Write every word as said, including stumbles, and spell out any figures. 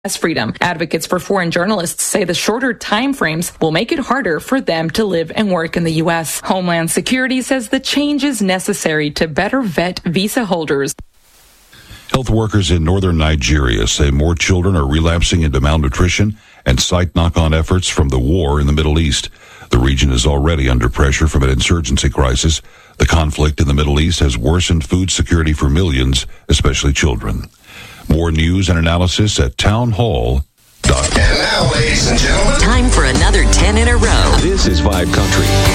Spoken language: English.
freedom. Advocates for foreign journalists say the shorter time frames will make it harder for them to live and work in the U S. Homeland Security says the change is necessary to better vet visa holders. Health workers in northern Nigeria say more children are relapsing into malnutrition and cite knock-on efforts from the war in the Middle East. The region is already under pressure from an insurgency crisis. The conflict in the Middle East has worsened food security for millions, especially children. More news and analysis at townhall dot com. And now, ladies and gentlemen, time for another ten in a row. This is Vibe Country.